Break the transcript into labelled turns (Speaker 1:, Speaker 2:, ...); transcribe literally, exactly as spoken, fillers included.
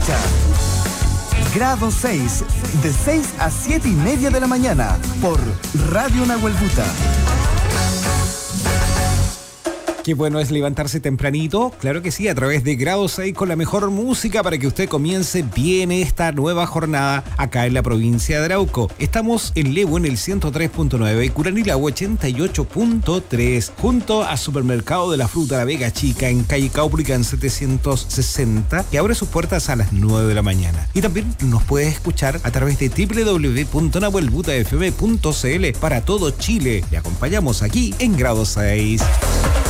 Speaker 1: fecha. Grado seis, de seis a siete y media de la mañana, por Radio Nahuelbuta.
Speaker 2: Qué bueno es levantarse tempranito, claro que sí, a través de Grado seis con la mejor música para que usted comience bien esta nueva jornada acá en la provincia de Arauco. Estamos en Lebu en el ciento tres punto nueve y Curanilagua ochenta y ocho punto tres, junto a Supermercado de la Fruta La Vega Chica en calle Caupolicán setecientos sesenta, que abre sus puertas a las nueve de la mañana. Y también nos puede escuchar a través de doble u doble u doble u punto nahuelbuta f m punto c l para todo Chile. Le acompañamos aquí en Grado seis.